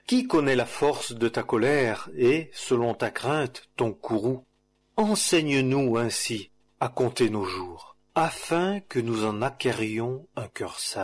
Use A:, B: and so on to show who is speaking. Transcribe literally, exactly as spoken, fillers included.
A: Qui connaît la force de ta colère et, selon ta crainte, ton courroux? Enseigne-nous ainsi à compter nos jours, afin que nous en acquérions un cœur sage.